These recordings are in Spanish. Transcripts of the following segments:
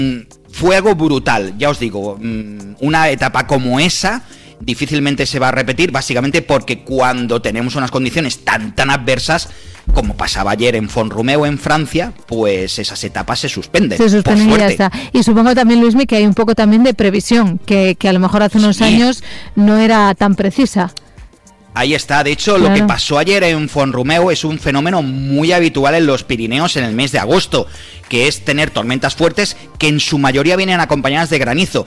Fue algo brutal, ya os digo, una etapa como esa difícilmente se va a repetir, básicamente porque cuando tenemos unas condiciones tan adversas como pasaba ayer en Font-Romeu en Francia, pues esas etapas se suspenden. Se suspenden y ya está. Y supongo también, Luismi, que hay un poco también de previsión, que a lo mejor hace unos años no era tan precisa. Ahí está, de hecho, Lo que pasó ayer en Font-Romeu es un fenómeno muy habitual en los Pirineos en el mes de agosto, que es tener tormentas fuertes que en su mayoría vienen acompañadas de granizo.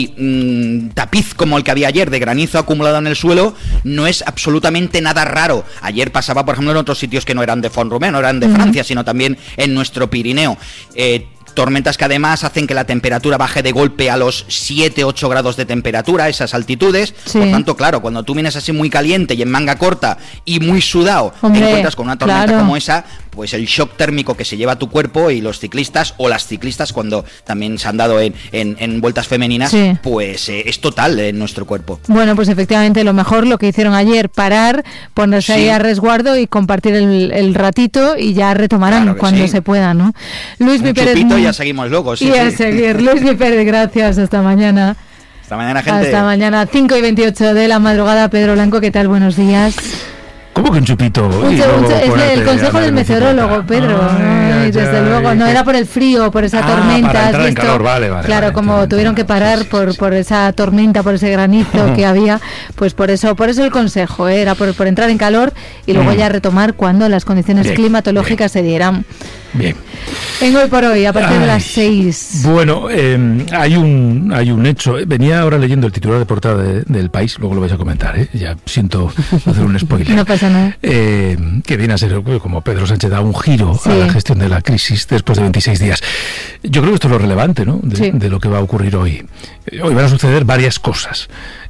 Y tapiz como el que había ayer de granizo acumulado en el suelo no es absolutamente nada raro. Ayer pasaba, por ejemplo, en otros sitios que no eran de Font-Romeu, no eran de Francia, sino también en nuestro Pirineo. Tormentas que además hacen que la temperatura baje de golpe a los 7-8 grados de temperatura a esas altitudes. Por tanto, claro, cuando tú vienes así muy caliente y en manga corta y muy sudado, te encuentras con una tormenta como esa, pues el shock térmico que se lleva a tu cuerpo, y los ciclistas o las ciclistas cuando también se han dado en vueltas femeninas, pues es total en nuestro cuerpo. Bueno, pues efectivamente lo mejor lo que hicieron ayer, parar, ponerse ahí a resguardo y compartir el ratito, y ya retomarán cuando se pueda, ¿no? Luismi Pérez, ya seguimos luego. Y a seguir. Luismi Pérez, gracias. Hasta mañana. Hasta mañana, gente. Hasta mañana, 5:28 de la madrugada. Pedro Blanco, ¿qué tal? Buenos días. ¿Cómo que un chupito? Es el consejo del meteorólogo, Pedro. Desde luego, no era por el frío, por esa tormenta. Para entrar en calor, vale. Claro, como tuvieron que parar por esa tormenta, por ese granizo que había, pues por eso el consejo era por entrar en calor y luego ya retomar cuando las condiciones climatológicas se dieran. Bien. En Hoy por Hoy, a partir de las 6. Bueno, hay un hecho. Venía ahora leyendo el titular de portada del País, luego lo vais a comentar, ya siento hacer un spoiler. No pasa nada. Que viene a ser como Pedro Sánchez da un giro a la gestión de la crisis después de 26 días. Yo creo que esto es lo relevante, ¿no? De lo que va a ocurrir hoy. Hoy van a suceder varias cosas.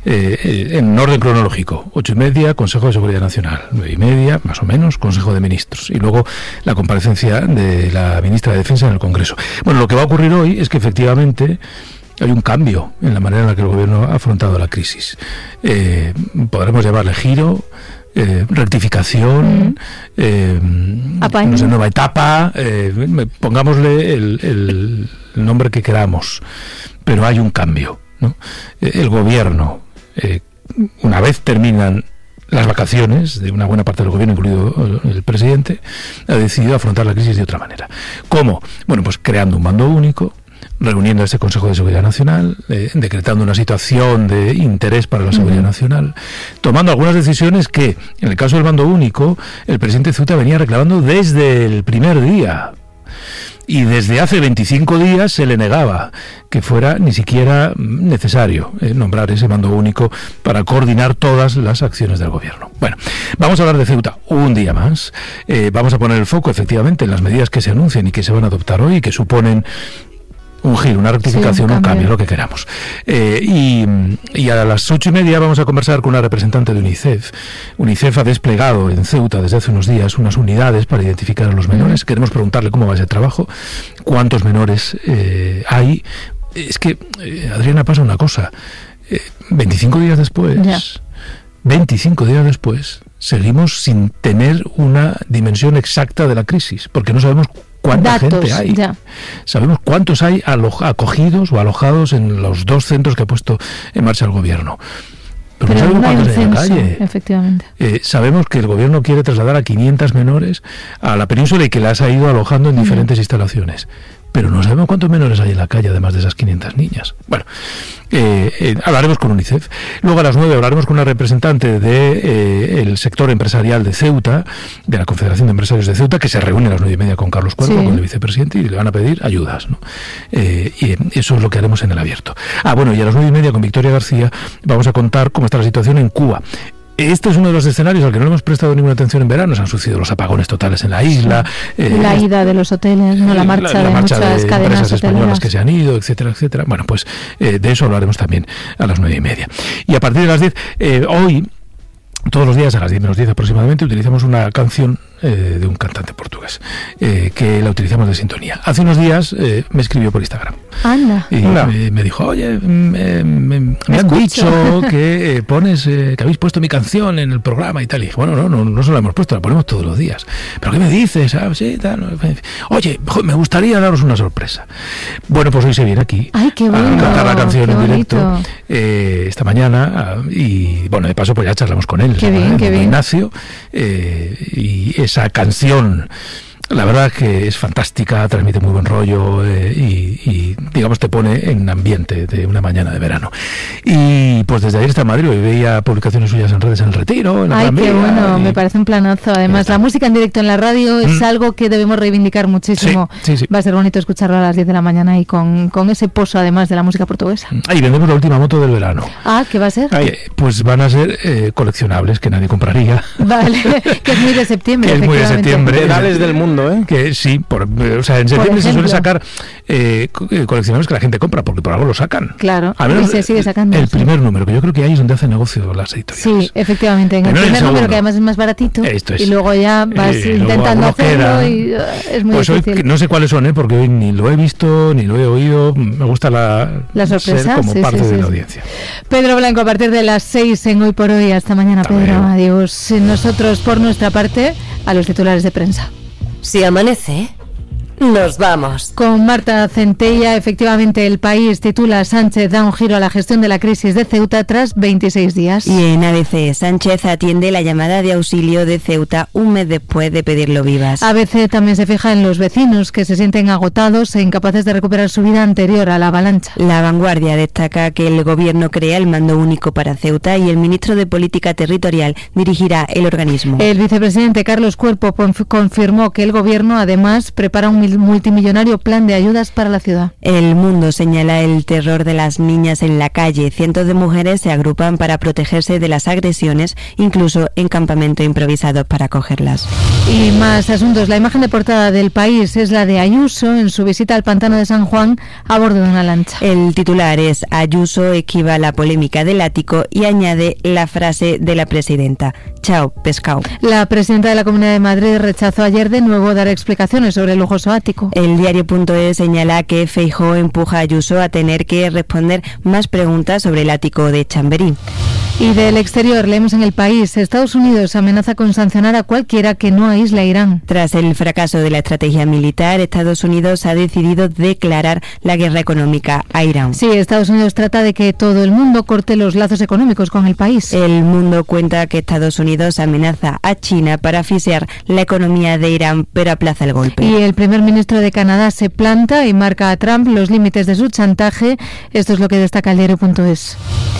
En orden cronológico: 8:30, Consejo de Seguridad Nacional; 9:30, más o menos, Consejo de Ministros, y luego la comparecencia de la ministra de Defensa en el Congreso. Bueno, lo que va a ocurrir hoy es que efectivamente hay un cambio en la manera en la que el gobierno ha afrontado la crisis. Podremos llamarle giro, rectificación, no sé, nueva etapa, pongámosle el nombre que queramos, pero hay un cambio, ¿no? El gobierno, una vez terminan las vacaciones de una buena parte del gobierno, incluido el presidente, ha decidido afrontar la crisis de otra manera. ¿Cómo? Bueno, pues creando un mando único, reuniendo ese Consejo de Seguridad Nacional, decretando una situación de interés para la seguridad nacional, tomando algunas decisiones que, en el caso del mando único, el presidente Ceuta venía reclamando desde el primer día. Y desde hace 25 días se le negaba que fuera ni siquiera necesario nombrar ese mando único para coordinar todas las acciones del gobierno. Bueno, vamos a hablar de Ceuta un día más. Vamos a poner el foco, efectivamente, en las medidas que se anuncian y que se van a adoptar hoy, que suponen un giro, una rectificación, un cambio, lo que queramos. Y a las 8:30 vamos a conversar con una representante de UNICEF. UNICEF ha desplegado en Ceuta desde hace unos días unas unidades para identificar a los menores. Queremos preguntarle cómo va ese trabajo, cuántos menores hay. Es que, Adriana, pasa una cosa. 25 días después, seguimos sin tener una dimensión exacta de la crisis, porque no sabemos cuánta gente hay. Sabemos cuántos hay acogidos o alojados en los 2 centros que ha puesto en marcha el gobierno. Pero no sabemos cuántos hay en la calle. Efectivamente. Sabemos que el gobierno quiere trasladar a 500 menores a la península y que las ha ido alojando en diferentes instalaciones. Pero no sabemos cuántos menores hay en la calle, además de esas 500 niñas. Bueno, hablaremos con UNICEF. Luego a las 9 hablaremos con una representante del sector empresarial de Ceuta, de la Confederación de Empresarios de Ceuta, que se reúne a las 9:30 con Carlos Cuervo, con el vicepresidente, y le van a pedir ayudas, ¿no? Y eso es lo que haremos en el abierto. Bueno, y a las 9:30 con Victoria García vamos a contar cómo está la situación en Cuba. Este es uno de los escenarios al que no le hemos prestado ninguna atención en verano. Se han sucedido los apagones totales en la isla, la ida de los hoteles, la marcha de muchas cadenas empresas españolas que se han ido, etcétera, etcétera. Bueno, pues de eso hablaremos también a las 9:30. Y a partir de las 10, hoy, todos los días a las 10 menos 10 aproximadamente, utilizamos una canción de un cantante portugués, que la utilizamos de sintonía. Hace unos días me escribió por Instagram. Anda. Y me dijo, oye, me han dicho que que habéis puesto mi canción en el programa y tal. Y dije, bueno, no se la hemos puesto, la ponemos todos los días. ¿Pero qué me dices? Sí, tal. Oye, me gustaría daros una sorpresa. Bueno, pues hoy se viene aquí a cantar la canción en directo esta mañana, y bueno, de paso pues ya charlamos con él, qué bien. Ignacio, y esa canción, la verdad es que es fantástica, transmite muy buen rollo, y digamos te pone en ambiente de una mañana de verano. Y pues desde ayer está en Madrid, hoy veía publicaciones suyas en redes en el Retiro, en la Gran Vía, qué bueno, me parece un planazo. Además, la música en directo en la radio es algo que debemos reivindicar muchísimo. Sí. Va a ser bonito escucharlo a las 10 de la mañana y con ese pozo además de la música portuguesa. Ahí vendemos la última moto del verano. ¿Qué va a ser? Pues van a ser coleccionables que nadie compraría. Vale, que es muy de septiembre. Que es muy de septiembre. Pedales del mundo, ¿eh? Que sí, en septiembre se suele sacar coleccionables que la gente compra, porque por algo lo sacan. Claro, a menos y se sigue sacando. El primer número, que yo creo que ahí es donde hacen negocio las editoriales. Sí, efectivamente, en el primer número, que además es más baratito, y luego ya vas intentando hacerlo y es muy difícil. Hoy no sé cuáles son, porque hoy ni lo he visto, ni lo he oído. Me gusta la sorpresa, ser como parte de la audiencia. Pedro Blanco, a partir de las 6 en Hoy por Hoy. Hasta mañana, Pedro. Adiós. Nosotros, por nuestra parte, a los titulares de prensa. Si amanece, nos vamos. Con Marta Centella, efectivamente, El País titula: Sánchez da un giro a la gestión de la crisis de Ceuta tras 26 días. Y en ABC, Sánchez atiende la llamada de auxilio de Ceuta un mes después de pedirlo vivas. ABC también se fija en los vecinos que se sienten agotados e incapaces de recuperar su vida anterior a la avalancha. La Vanguardia destaca que el gobierno crea el mando único para Ceuta y el ministro de Política Territorial dirigirá el organismo. El vicepresidente Carlos Cuerpo confirmó que el gobierno además prepara un multimillonario plan de ayudas para la ciudad. El Mundo señala el terror de las niñas en la calle. Cientos de mujeres se agrupan para protegerse de las agresiones, incluso en campamentos improvisados para acogerlas. Y más asuntos. La imagen de portada del País es la de Ayuso en su visita al pantano de San Juan a bordo de una lancha. El titular es: Ayuso esquiva la polémica del ático y añade la frase de la presidenta: chao, pescado. La presidenta de la Comunidad de Madrid rechazó ayer de nuevo dar explicaciones sobre el lujoso ático. El diario.es señala que Feijóo empuja a Ayuso a tener que responder más preguntas sobre el ático de Chamberí. Y del exterior, leemos en El País: Estados Unidos amenaza con sancionar a cualquiera que no aísle a Irán. Tras el fracaso de la estrategia militar, Estados Unidos ha decidido declarar la guerra económica a Irán. Sí, Estados Unidos trata de que todo el mundo corte los lazos económicos con el país. El Mundo cuenta que Estados Unidos amenaza a China para asfixiar la economía de Irán, pero aplaza el golpe. Y el primer ministro de Canadá se planta y marca a Trump los límites de su chantaje. Esto es lo que destaca el diario.es.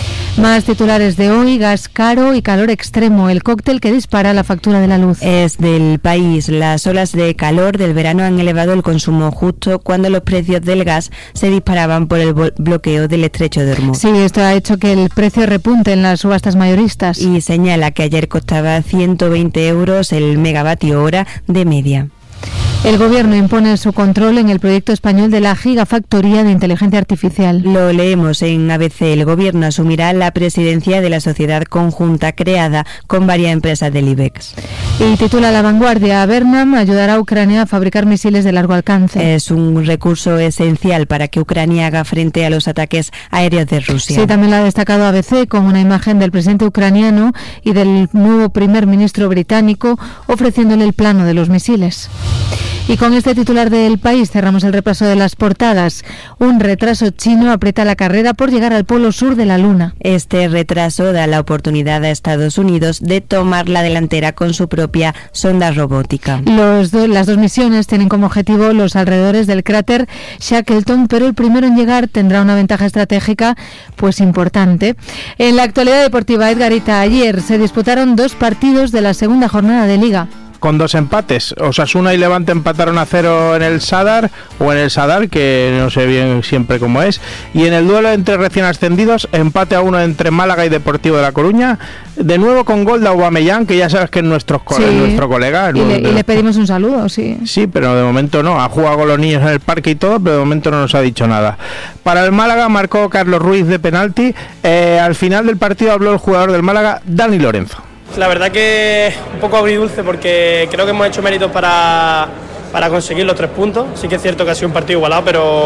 Más titulares de hoy: gas caro y calor extremo, el cóctel que dispara la factura de la luz. Es del País. Las olas de calor del verano han elevado el consumo justo cuando los precios del gas se disparaban por el bloqueo del estrecho de Hormuz. Sí, esto ha hecho que el precio repunte en las subastas mayoristas. Y señala que ayer costaba 120 euros el megavatio hora de media. El gobierno impone su control en el proyecto español de la gigafactoría de inteligencia artificial. Lo leemos en ABC. El gobierno asumirá la presidencia de la sociedad conjunta creada con varias empresas del IBEX. Y titula La Vanguardia: Bernam ayudará a Ucrania a fabricar misiles de largo alcance. Es un recurso esencial para que Ucrania haga frente a los ataques aéreos de Rusia. Sí, también lo ha destacado ABC con una imagen del presidente ucraniano y del nuevo primer ministro británico ofreciéndole el plano de los misiles. Y con este titular del País cerramos el repaso de las portadas. Un retraso chino aprieta la carrera por llegar al polo sur de la Luna. Este retraso da la oportunidad a Estados Unidos de tomar la delantera con su propia sonda robótica. Las dos misiones tienen como objetivo los alrededores del cráter Shackleton, pero el primero en llegar tendrá una ventaja estratégica pues importante. En la actualidad deportiva, Edgarita, ayer se disputaron 2 partidos de la segunda jornada de Liga. Con 2 empates. Osasuna y Levante empataron a 0 en el Sadar, que no sé bien siempre cómo es. Y en el duelo entre recién ascendidos, empate a 1 entre Málaga y Deportivo de La Coruña. De nuevo con gol de Aubameyang, que ya sabes que es nuestro colega. Y le pedimos un saludo, sí. Sí, pero de momento no. Ha jugado con los niños en el parque y todo, pero de momento no nos ha dicho nada. Para el Málaga marcó Carlos Ruiz de penalti. Al final del partido habló el jugador del Málaga, Dani Lorenzo. La verdad que un poco agridulce porque creo que hemos hecho méritos para conseguir los 3 puntos. Sí que es cierto que ha sido un partido igualado,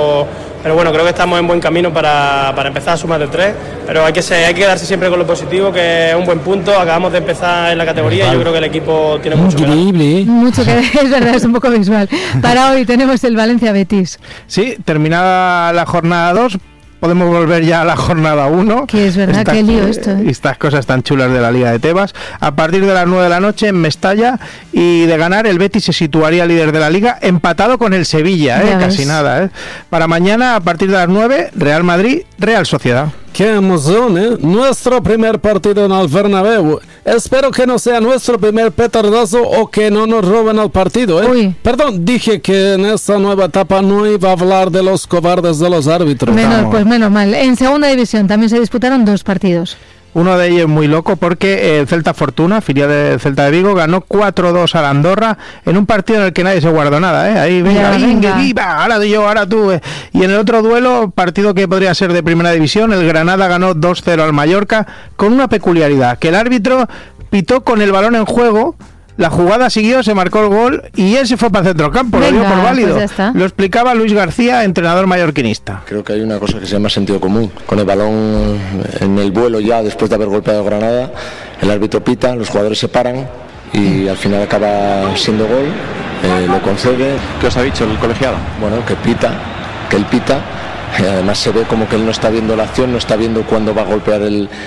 pero bueno, creo que estamos en buen camino para empezar a sumar de 3. Pero hay que quedarse siempre con lo positivo, que es un buen punto. Acabamos de empezar en la categoría y yo creo que el equipo tiene mucho que ver. Mucho que ver, es verdad, es un poco visual. Para hoy tenemos el Valencia-Betis. Sí, terminada la jornada 2. Podemos volver ya a la jornada 1. Que es verdad, qué lío esto. Estas cosas tan chulas de la Liga de Tebas. A partir de las 9 de la noche en Mestalla, y de ganar el Betis se situaría líder de la Liga, empatado con el Sevilla, casi nada. Para mañana, a partir de las 9, Real Madrid, Real Sociedad. ¡Qué emoción, eh! Nuestro primer partido en el Bernabéu. Espero que no sea nuestro primer petardazo o que no nos roben el partido, ¿eh? Uy. Perdón, dije que en esta nueva etapa no iba a hablar de los cobardes de los árbitros. Pues menos mal. En segunda división también se disputaron 2 partidos. Uno de ellos muy loco porque el Celta Fortuna, filial del Celta de Vigo, ganó 4-2 a la Andorra en un partido en el que nadie se guardó nada. Ahí, venga, viva, ahora yo, ahora tú. Y en el otro duelo, partido que podría ser de primera división, el Granada ganó 2-0 al Mallorca, con una peculiaridad, que el árbitro pitó con el balón en juego. La jugada siguió, se marcó el gol y él se fue para el centrocampo, lo dio por válido. Pues lo explicaba Luis García, entrenador mallorquinista. Creo que hay una cosa que se llama sentido común. Con el balón en el vuelo ya, después de haber golpeado Granada, el árbitro pita, los jugadores se paran y al final acaba siendo gol, lo concede. ¿Qué os ha dicho el colegiado? Bueno, que él pita. Además se ve como que él no está viendo la acción, no está viendo cuándo va a golpear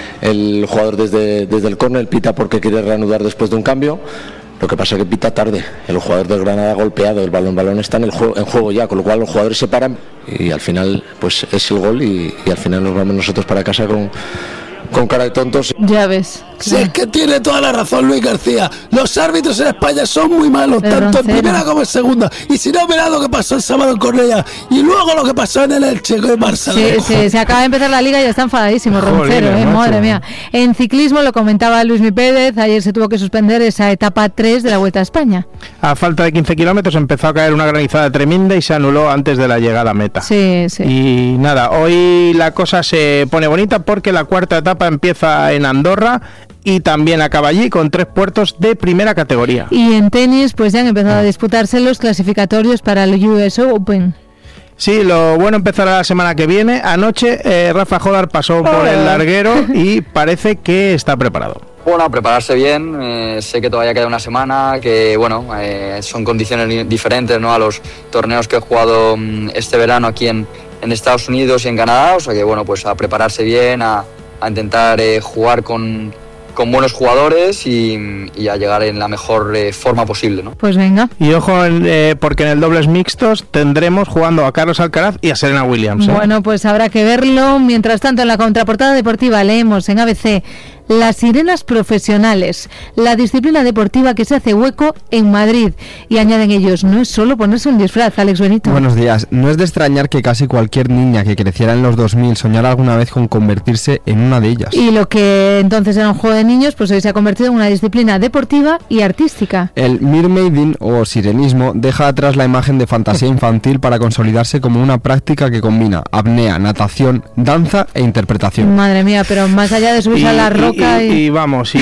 el jugador desde el córner, pita porque quiere reanudar después de un cambio. Lo que pasa es que pita tarde, el jugador del Granada ha golpeado, el balón está en juego ya, con lo cual los jugadores se paran y al final pues es el gol y al final nos vamos nosotros para casa con cara de tontos. Ya ves. Sí, es que tiene toda la razón Luis García. Los árbitros en España son muy malos, tanto en primera como en segunda. Y si no, mirad lo que pasó el sábado en Cornellá y luego lo que pasó en el Elche con el Barça. Sí, se acaba de empezar la Liga y ya está enfadadísimo Roncero, madre mía. En ciclismo, lo comentaba Luismi Pérez, ayer se tuvo que suspender esa etapa 3 de la Vuelta a España. A falta de 15 kilómetros empezó a caer una granizada tremenda y se anuló antes de la llegada a meta. Sí. Y nada, hoy la cosa se pone bonita porque la cuarta etapa empieza en Andorra y también acaba allí con 3 puertos de primera categoría. Y en tenis pues ya han empezado a disputarse los clasificatorios para el US Open. Sí, lo bueno empezará la semana que viene. Anoche Rafa Jodar pasó por el larguero y parece que está preparado. Bueno, prepararse bien, sé que todavía queda una semana, que bueno, son condiciones diferentes, ¿no?, a los torneos que he jugado este verano aquí en Estados Unidos y en Canadá, o sea que bueno, pues a prepararse bien, a intentar jugar con buenos jugadores y a llegar en la mejor forma posible, ¿no? Pues venga. Y ojo, porque en el dobles mixtos tendremos jugando a Carlos Alcaraz y a Serena Williams. Bueno, pues habrá que verlo. Mientras tanto, en la contraportada deportiva leemos en ABC: las sirenas profesionales, la disciplina deportiva que se hace hueco en Madrid. Y añaden ellos, no es solo ponerse un disfraz, Alex Benito. Buenos días. No es de extrañar que casi cualquier niña que creciera en los 2000 soñara alguna vez con convertirse en una de ellas. Y lo que entonces era un juego de niños, pues hoy se ha convertido en una disciplina deportiva y artística. El mermaiding o sirenismo deja atrás la imagen de fantasía infantil para consolidarse como una práctica que combina apnea, natación, danza e interpretación. Madre mía, pero más allá de subirse a la roca y vamos,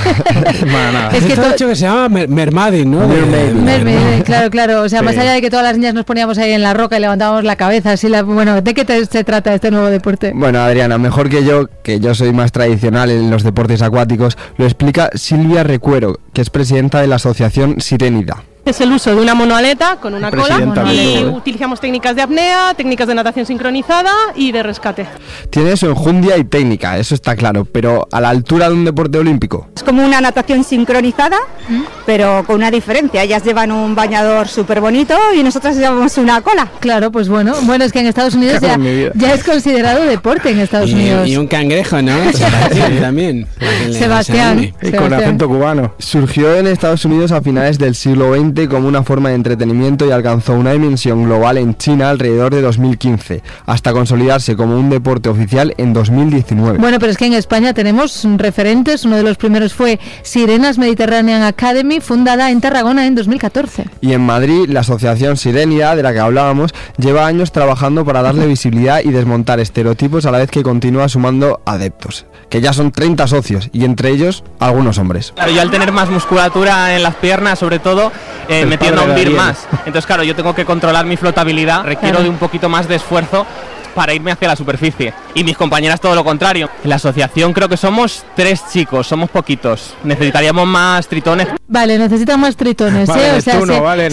es que hecho que se llama mermaiding, ¿no? Mermaiding, claro. O sea, más allá de que todas las niñas nos poníamos ahí en la roca y levantábamos la cabeza, así bueno, ¿de qué se trata este nuevo deporte? Bueno, Adriana, mejor que yo soy más tradicional en los deportes acuáticos, lo explica Silvia Recuero, que es presidenta de la asociación Sirenida. Es el uso de una monoaleta con una cola y utilizamos técnicas de apnea, técnicas de natación sincronizada y de rescate. Tiene su enjundia y técnica, eso está claro, pero a la altura de un deporte olímpico. Es como una natación sincronizada, pero con una diferencia. Ellas llevan un bañador súper bonito y nosotras llevamos una cola. Claro, pues bueno, es que en Estados Unidos ya es considerado deporte en Estados Unidos. Y un cangrejo, ¿no? Sebastián también. Sebastián. Con acento cubano. Surgió en Estados Unidos a finales del siglo XX inicialmente como una forma de entretenimiento y alcanzó una dimensión global en China alrededor de 2015, hasta consolidarse como un deporte oficial en 2019. Bueno, pero es que en España tenemos referentes. Uno de los primeros fue Sirenas Mediterranean Academy, fundada en Tarragona en 2014. Y en Madrid, la asociación Sirenidad, de la que hablábamos, lleva años trabajando para darle visibilidad y desmontar estereotipos a la vez que continúa sumando adeptos, que ya son 30 socios, y entre ellos algunos hombres. Claro, yo al tener más musculatura en las piernas, sobre todo, me tiendo a hundir más. Entonces, claro, yo tengo que controlar mi flotabilidad, requiero de un poquito más de esfuerzo para irme hacia la superficie. Y mis compañeras todo lo contrario. En la asociación creo que somos 3 chicos, somos poquitos. Necesitaríamos más tritones. Vale, necesitan más tritones, vale, ¿eh? O sea,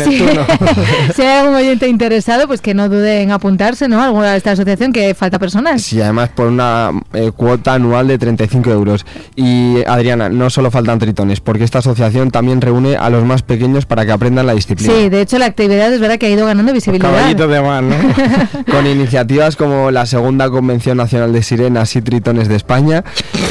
si hay algún oyente interesado, pues que no dude en apuntarse, ¿no? A esta asociación, que falta personal. Sí, además por una cuota anual de 35 euros. Y Adriana, no solo faltan tritones, porque esta asociación también reúne a los más pequeños para que aprendan la disciplina. Sí, de hecho la actividad es verdad que ha ido ganando visibilidad. Caballitos de mar, ¿no? Con iniciativas como la segunda Convención Nacional de Sirenas y Tritones de España,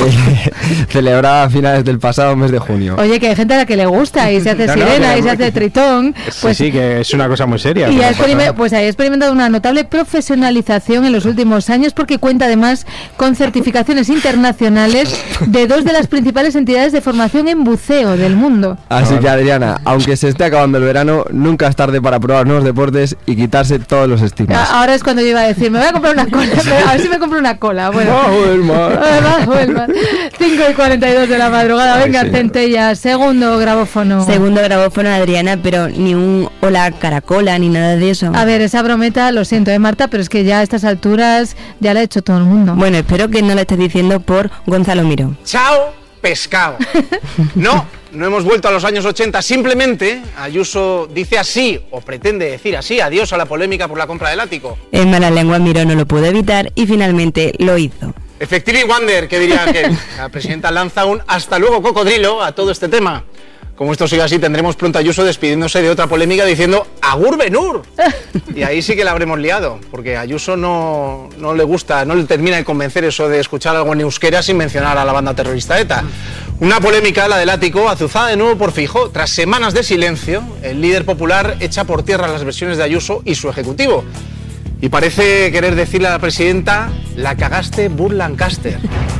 celebrada a finales del pasado mes de junio. Oye, que hay gente a la que le gusta y se hace sirena y se hace tritón. Pues sí, que es una cosa muy seria. Y pues ha experimentado una notable profesionalización en los últimos años, porque cuenta además con certificaciones internacionales de 2 de las principales entidades de formación en buceo del mundo. Así que, Adriana, aunque se esté acabando el verano, nunca es tarde para probar nuevos deportes y quitarse todos los estigmas. Ahora es cuando yo iba a decir, me voy a comprar una cola, a ver si me compro una cola. Bueno, bajo el mar. Bajo el mar. 5:42 de la madrugada. Venga, Centella, segundo grabófono. Segundo grabófono, Adriana, pero ni un hola caracola ni nada de eso. A ver, esa brometa, lo siento, Marta, pero es que ya a estas alturas ya la ha hecho todo el mundo. Bueno, espero que no la estés diciendo por Gonzalo Miró. Chao, pescado. No hemos vuelto a los años 80, simplemente Ayuso dice así, o pretende decir así, adiós a la polémica por la compra del ático. En mala lengua Miró no lo pudo evitar y finalmente lo hizo. Effectively Wonder, que diría que la presidenta lanza un hasta luego cocodrilo a todo este tema. Como esto sigue así, tendremos pronto a Ayuso despidiéndose de otra polémica diciendo agur benur. Y ahí sí que la habremos liado, porque a Ayuso no le gusta, no le termina de convencer eso de escuchar algo en euskera sin mencionar a la banda terrorista ETA. Una polémica, la del ático, azuzada de nuevo por Feijóo. Tras semanas de silencio, el líder popular echa por tierra las versiones de Ayuso y su ejecutivo. Y parece querer decirle a la presidenta, la cagaste Burt Lancaster.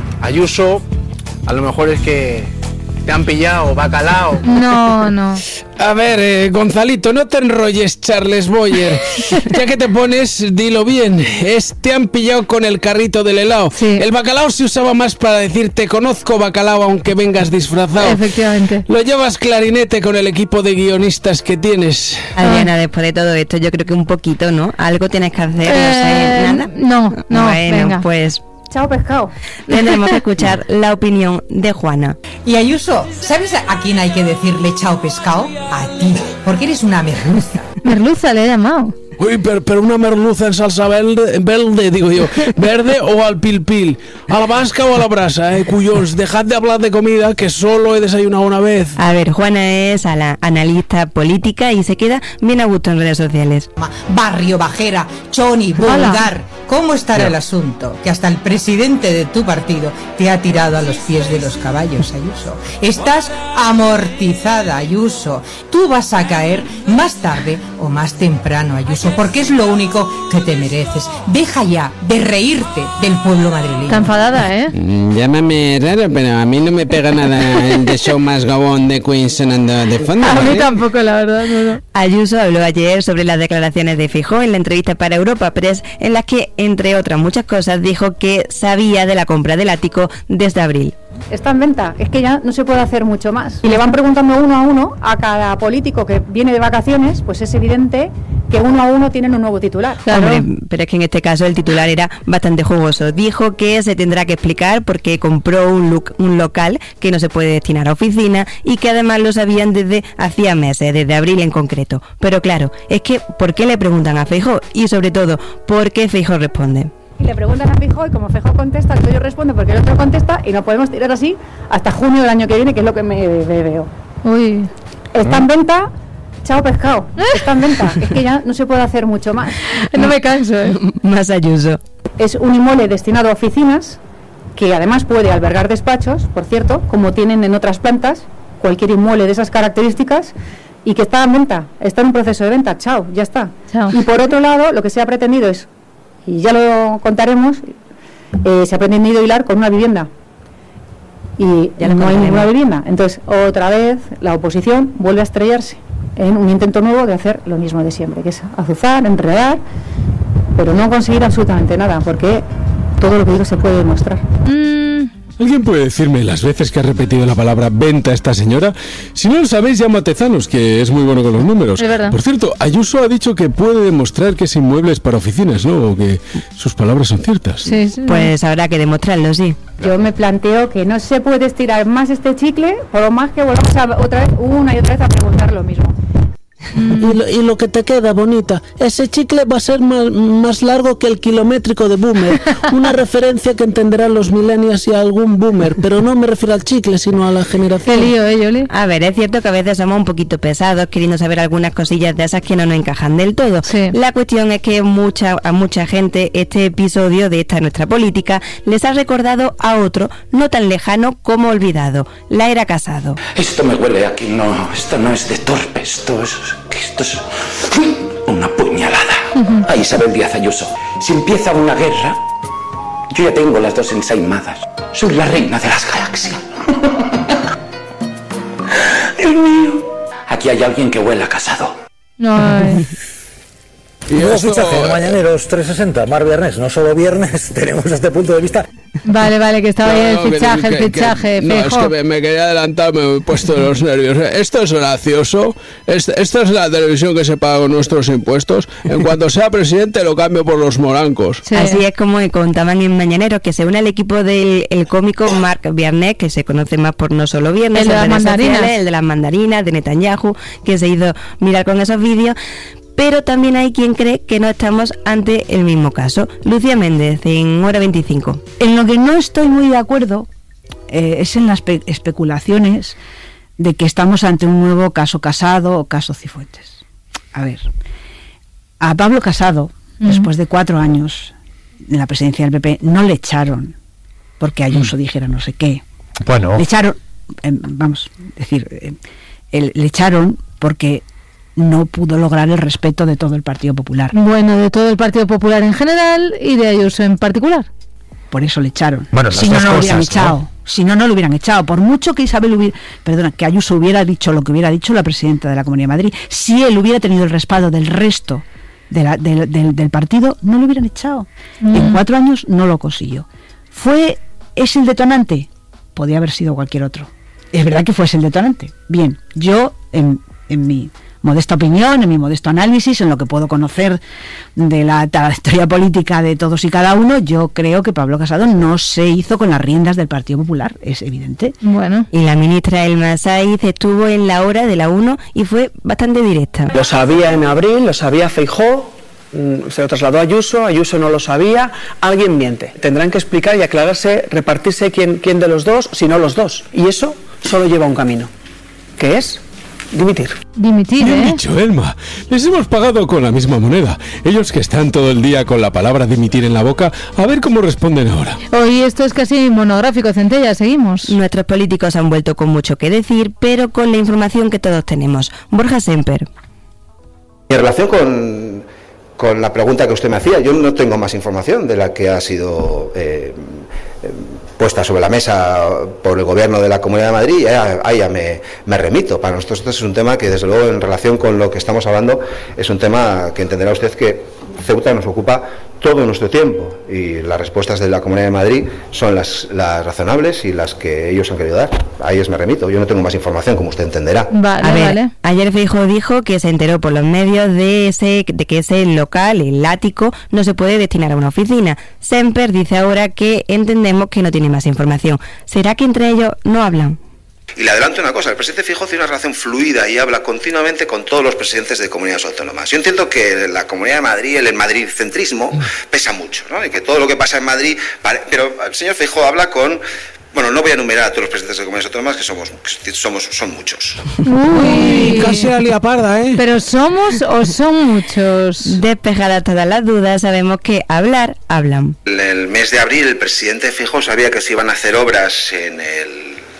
Ayuso, a lo mejor es que te han pillado, bacalao. No. A ver, Gonzalito, no te enrolles, Charles Boyer. Ya que te pones, dilo bien. Te han pillado con el carrito del helado. Sí. El bacalao se usaba más para decir te conozco, bacalao, aunque vengas disfrazado. Efectivamente. Lo llevas clarinete con el equipo de guionistas que tienes. Adriana, después de todo esto, yo creo que un poquito, ¿no? Algo tienes que hacer, no sé, nada. No, bueno, venga. Pues chao, pescado. Tendremos que escuchar la opinión de Juana. Y Ayuso, ¿sabes a quién hay que decirle chao, pescado? A ti, porque eres una merluza. Merluza le he llamado. Uy, pero una merluza en salsa verde, digo yo, verde o al pil, a la vasca o a la brasa, cuyos, dejad de hablar de comida, que solo he desayunado una vez. A ver, Juana es analista política y se queda bien a gusto en redes sociales. Barrio bajera, choni, vulgar. ¿Cómo estará el asunto? Que hasta el presidente de tu partido te ha tirado a los pies de los caballos, Ayuso. Estás amortizada, Ayuso. Tú vas a caer más tarde o más temprano, Ayuso, porque es lo único que te mereces. Deja ya de reírte del pueblo madrileño. Está enfadada, ¿eh? Llámame raro, pero a mí no me pega nada el de show más gabón de Queen sonando de fondo. A mí tampoco, la verdad, no. Ayuso habló ayer sobre las declaraciones de Feijóo en la entrevista para Europa Press, en las que, entre otras muchas cosas, dijo que sabía de la compra del ático desde abril. Está en venta, es que ya no se puede hacer mucho más. Y le van preguntando uno a uno a cada político que viene de vacaciones, pues es evidente que uno a uno tienen un nuevo titular. Claro. Hombre, pero es que en este caso el titular era bastante jugoso. Dijo que se tendrá que explicar porque compró un local que no se puede destinar a oficina y que además lo sabían desde hacía meses, desde abril en concreto. Pero claro, es que ¿por qué le preguntan a Feijóo? Y sobre todo, ¿por qué Feijóo responde? Y le preguntan a Feijóo y como Feijóo contesta, el yo respondo porque el otro contesta y no podemos tirar así hasta junio del año que viene, que es lo que me veo. Uy. Está en venta. Chao, pescado. Está en venta. Es que ya no se puede hacer mucho más. No me canso, ¿eh? Más Ayuso. Es un inmueble destinado a oficinas que además puede albergar despachos, por cierto, como tienen en otras plantas, cualquier inmueble de esas características, y que está en venta, está en un proceso de venta, chao, ya está. Chao. Y por otro lado, lo que se ha pretendido es, y ya lo contaremos, se ha pretendido hilar con una vivienda. Y ya no hay ninguna vivienda. Entonces, otra vez, la oposición vuelve a estrellarse en un intento nuevo de hacer lo mismo de siempre, que es azuzar, enredar, pero no conseguir absolutamente nada, porque todo lo que digo se puede demostrar. ¿Alguien puede decirme las veces que ha repetido la palabra venta esta señora? Si no lo sabéis, llamo a Tezanos, que es muy bueno con los números. Es verdad. Por cierto, Ayuso ha dicho que puede demostrar que ese inmueble es para oficinas, ¿no? O que sus palabras son ciertas. Sí. Pues habrá que demostrarlo, sí. Yo me planteo que no se puede estirar más este chicle, por lo más que volvamos otra vez, una y otra vez, a preguntar lo mismo. Y lo que te queda, bonita, ese chicle va a ser más largo que el kilométrico de Boomer. Una referencia que entenderán los millennials y algún boomer, pero no me refiero al chicle, sino a la generación. Qué lío, Yoli. A ver, es cierto que a veces somos un poquito pesados queriendo saber algunas cosillas de esas que no nos encajan del todo. Sí. La cuestión es que a mucha gente este episodio de esta nuestra política les ha recordado a otro no tan lejano como olvidado, la era Casado. Esto me huele aquí, no, esto no es de torpe, esto es una puñalada. A Isabel Díaz Ayuso, si empieza una guerra, yo ya tengo las dos ensaimadas. Soy la reina de las galaxias. Dios mío. Aquí hay alguien que huela a Casado. No. Nuevo fichaje de Mañaneros 360, Mar Viernes, no solo viernes, tenemos este punto de vista. Vale, que estaba ahí el fichaje, no, es que me quería adelantar, me he puesto los nervios. Esto es gracioso, esta es la televisión que se paga con nuestros impuestos. En cuanto sea presidente lo cambio por los morancos. Sí. Así es como contaban en Mañaneros, que se une al equipo del cómico Marc Viernes, que se conoce más por No Solo Viernes, el de las mandarinas, el de las mandarinas, de Netanyahu, que se hizo mirar con esos vídeos. Pero también hay quien cree que no estamos ante el mismo caso. Lucía Méndez, en Hora 25. En lo que no estoy muy de acuerdo es en las especulaciones de que estamos ante un nuevo caso Casado o caso Cifuentes. A ver, a Pablo Casado, después de 4 años en la presidencia del PP, no le echaron porque Ayuso dijera no sé qué. Bueno. Le echaron, le echaron porque no pudo lograr el respeto de todo el Partido Popular. Bueno, de todo el Partido Popular en general y de Ayuso en particular. Por eso le echaron. Bueno, si no, no lo hubieran echado. Si no, no lo hubieran echado. Por mucho que que Ayuso hubiera dicho lo que hubiera dicho la presidenta de la Comunidad de Madrid, si él hubiera tenido el respaldo del resto del partido, no lo hubieran echado. En 4 años no lo consiguió. ¿Es el detonante? Podía haber sido cualquier otro. Es verdad que fue el detonante. Bien, yo en mi modesta opinión, en mi modesto análisis, en lo que puedo conocer de la trayectoria política de todos y cada uno, yo creo que Pablo Casado no se hizo con las riendas del Partido Popular, es evidente. Bueno. Y la ministra Elma Saiz estuvo en la hora de la 1 y fue bastante directa. Lo sabía en abril, lo sabía Feijóo, se lo trasladó a Ayuso no lo sabía, alguien miente. Tendrán que explicar y aclararse, repartirse quién de los dos, si no los dos. Y eso solo lleva un camino, que es dimitir. Dimitir, Bien dicho, Elma. Les hemos pagado con la misma moneda. Ellos que están todo el día con la palabra dimitir en la boca, a ver cómo responden ahora. Hoy esto es casi monográfico, Centella, seguimos. Nuestros políticos han vuelto con mucho que decir, pero con la información que todos tenemos. Borja Semper. En relación con la pregunta que usted me hacía, yo no tengo más información de la que ha sido puesta sobre la mesa por el Gobierno de la Comunidad de Madrid, y ahí ya me remito. Para nosotros este es un tema que, desde luego, en relación con lo que estamos hablando, es un tema que entenderá usted que Ceuta nos ocupa todo nuestro tiempo, y las respuestas de la Comunidad de Madrid son las razonables y las que ellos han querido dar. Ahí me remito. Yo no tengo más información, como usted entenderá. Vale. Ayer Feijóo dijo que se enteró por los medios de que ese local, el ático, no se puede destinar a una oficina. Semper dice ahora que entendemos que no tiene más información. ¿Será que entre ellos no hablan? Y le adelanto una cosa, el presidente Feijóo tiene una relación fluida y habla continuamente con todos los presidentes de comunidades autónomas. Yo entiendo que la Comunidad de Madrid, el madridcentrismo, pesa mucho, ¿no? Y que todo lo que pasa en Madrid... Pero el señor Feijóo habla con... Bueno, no voy a enumerar a todos los presidentes de comunidades autónomas, que son muchos. Uy, casi la lía parda, ¿eh? ¿Pero somos o son muchos? Despejadas todas las dudas, sabemos que hablan. En el mes de abril, el presidente Feijóo sabía que se iban a hacer obras en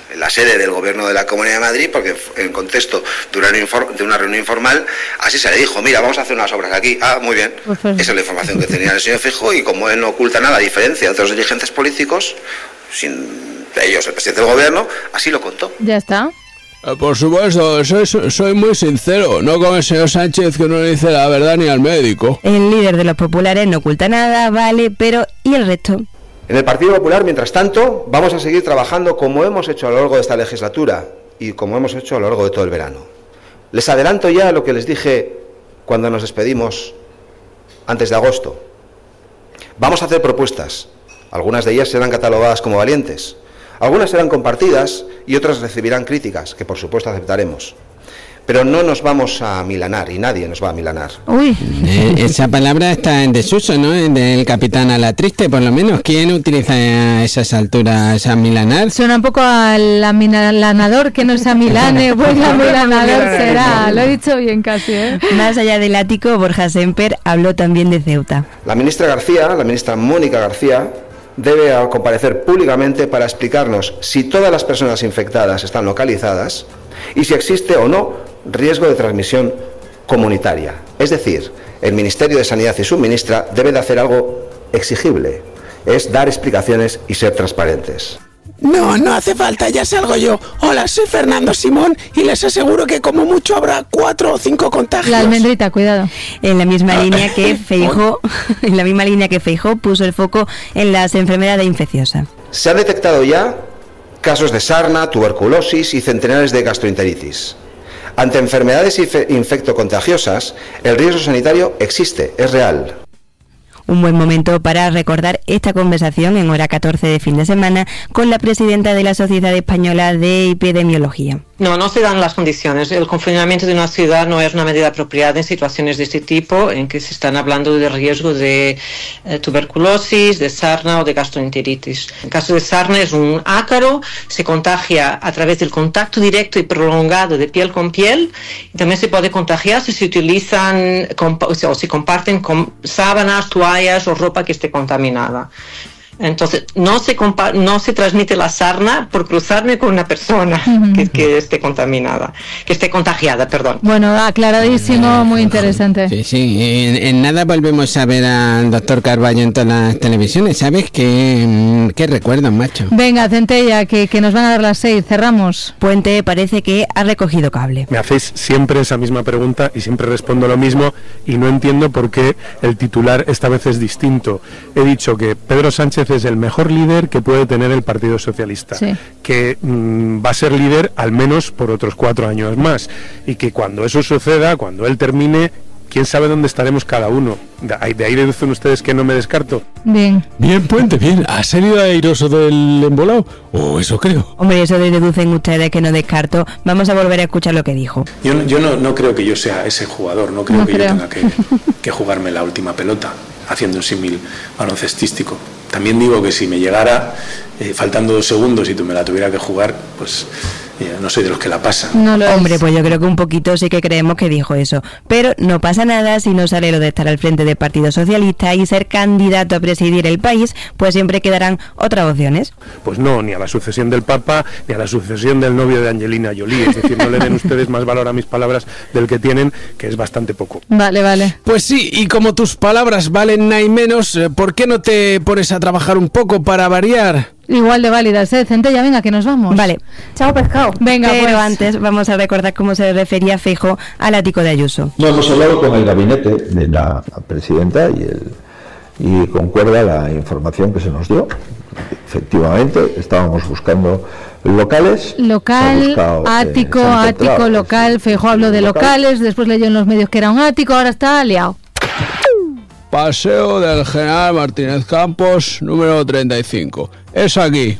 la sede del Gobierno de la Comunidad de Madrid, porque en contexto de una reunión informal, así se le dijo, mira, vamos a hacer unas obras aquí. Ah, muy bien. Esa es la información que tenía el señor Feijóo, y como él no oculta nada, a diferencia de otros dirigentes políticos, sin ellos el presidente del Gobierno, así lo contó. Ya está. Por supuesto, soy muy sincero, no como el señor Sánchez, que no le dice la verdad ni al médico. El líder de los populares no oculta nada, vale, pero ¿y el resto? En el Partido Popular, mientras tanto, vamos a seguir trabajando como hemos hecho a lo largo de esta legislatura y como hemos hecho a lo largo de todo el verano. Les adelanto ya lo que les dije cuando nos despedimos antes de agosto. Vamos a hacer propuestas. Algunas de ellas serán catalogadas como valientes. Algunas serán compartidas y otras recibirán críticas, que por supuesto aceptaremos. Pero no nos vamos a milanar, y nadie nos va a milanar. Uy. Esa palabra está en desuso, ¿no? Del capitán a la triste, por lo menos. ¿Quién utiliza a esas alturas a milanar? Suena un poco al amilanador, que no sea milane, pues amilanador será. Lo he dicho bien casi, ¿eh? Más allá del ático, Borja Semper habló también de Ceuta. La ministra Mónica García, debe comparecer públicamente para explicarnos si todas las personas infectadas están localizadas y si existe o no riesgo de transmisión comunitaria. Es decir, el Ministerio de Sanidad y su ministra debe de hacer algo exigible, es dar explicaciones y ser transparentes. No hace falta, ya salgo yo. Hola, soy Fernando Simón y les aseguro que como mucho habrá 4 o 5 contagios. La almendrita, cuidado. En la misma línea que Feijóo puso el foco en las enfermedades infecciosas. Se han detectado ya casos de sarna, tuberculosis y centenares de gastroenteritis. Ante enfermedades infectocontagiosas, el riesgo sanitario existe, es real. Un buen momento para recordar esta conversación en hora 14 de fin de semana con la presidenta de la Sociedad Española de Epidemiología. No se dan las condiciones. El confinamiento de una ciudad no es una medida apropiada en situaciones de este tipo, en que se están hablando de riesgo de tuberculosis, de sarna o de gastroenteritis. En caso de sarna es un ácaro, se contagia a través del contacto directo y prolongado de piel con piel, y también se puede contagiar si se utilizan o se comparten con sábanas, toallas o ropa que esté contaminada. Entonces, no se transmite la sarna por cruzarme con una persona que esté contaminada, que esté contagiada, perdón. Bueno, aclaradísimo, muy interesante. Sí, en nada volvemos a ver al doctor Carballo en todas las televisiones, ¿sabes? Qué recuerdos, macho. Venga, Centella, que nos van a dar las 6, cerramos. Puente parece que ha recogido cable. Me hacéis siempre esa misma pregunta y siempre respondo lo mismo, y no entiendo por qué el titular esta vez es distinto. He dicho que Pedro Sánchez es el mejor líder que puede tener el Partido Socialista, sí, que va a ser líder al menos por otros 4 años más, y que cuando eso suceda, cuando él termine, quién sabe dónde estaremos cada uno. De ahí deducen ustedes que no me descarto. Bien, Puente, bien. ¿Has salido airoso del embolado? Eso creo. Hombre, eso deducen ustedes que no descarto. Vamos a volver a escuchar lo que dijo. Yo no creo que yo sea ese jugador, no creo que yo tenga que jugarme la última pelota, haciendo un símil baloncestístico. También digo que si me llegara faltando 2 segundos y tú me la tuviera que jugar, pues no soy de los que la pasan. Hombre, pues yo creo que un poquito sí que creemos que dijo eso. Pero no pasa nada si no sale lo de estar al frente del Partido Socialista y ser candidato a presidir el país, pues siempre quedarán otras opciones. Pues no, ni a la sucesión del Papa, ni a la sucesión del novio de Angelina Jolie. Es decir, no le den ustedes más valor a mis palabras del que tienen, que es bastante poco. Vale. Pues sí, y como tus palabras valen nada y menos, ¿por qué no te pones a trabajar un poco para variar? Igual de válidas, Centella, venga, que nos vamos. Vale. Chao, pescado. Venga, pero pues antes vamos a recordar cómo se refería Feijóo al ático de Ayuso. No, hemos hablado con el gabinete de la presidenta y concuerda la información que se nos dio. Efectivamente, estábamos buscando locales. Local, ático, local. Feijóo habló de locales, después leyó en los medios que era un ático, ahora está liado. Paseo del General Martínez Campos, número 35. Es aquí.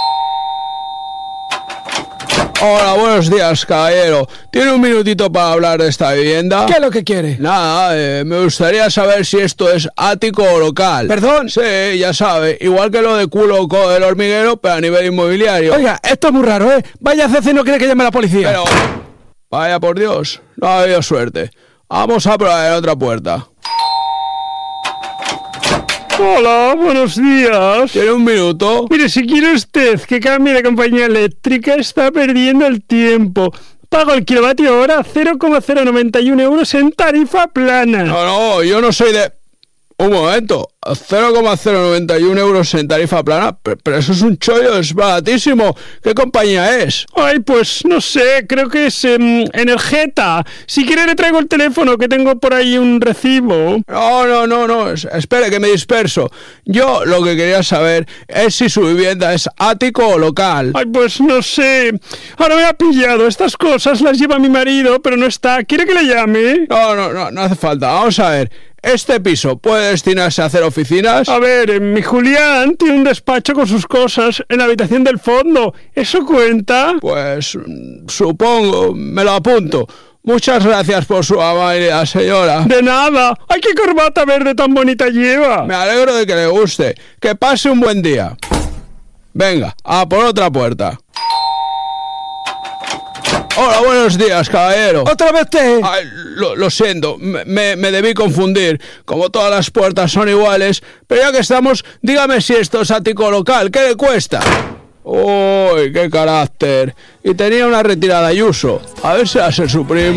Hola, buenos días, caballero. ¿Tiene un minutito para hablar de esta vivienda? ¿Qué es lo que quiere? Nada, me gustaría saber si esto es ático o local. ¿Perdón? Sí, ya sabe, igual que lo de culo del hormiguero, pero a nivel inmobiliario. Oiga, esto es muy raro, ¿eh? Vaya a hacerse y no quiere que llame a la policía. Pero, vaya por Dios, no ha habido suerte. Vamos a probar en otra puerta. Hola, buenos días. ¿Tiene un minuto? Mire, si quiere usted que cambie de compañía eléctrica, está perdiendo el tiempo. Pago el kilovatio hora 0,091 euros en tarifa plana. No, yo no soy de... Un momento, 0,091 euros en tarifa plana, pero eso es un chollo, es baratísimo. ¿Qué compañía es? Ay, pues no sé, creo que es Energeta. Si quiere le traigo el teléfono, que tengo por ahí un recibo. No, espere que me disperso. Yo lo que quería saber es si su vivienda es ático o local. Ay, pues no sé. Ahora me ha pillado, estas cosas las lleva mi marido, pero no está. ¿Quiere que le llame? No hace falta, vamos a ver. ¿Este piso puede destinarse a hacer oficinas? A ver, mi Julián tiene un despacho con sus cosas en la habitación del fondo. ¿Eso cuenta? Pues supongo, me lo apunto. Muchas gracias por su amabilidad, señora. De nada. ¡Ay, qué corbata verde tan bonita lleva! Me alegro de que le guste. Que pase un buen día. Venga, a por otra puerta. Hola, buenos días, caballero. ¿Otra vez te? Ay, lo siento, me debí confundir. Como todas las puertas son iguales, pero ya que estamos, dígame si esto es ático local. ¿Qué le cuesta? Uy, qué carácter. Y tenía una retirada Ayuso. A ver si va a ser su primo.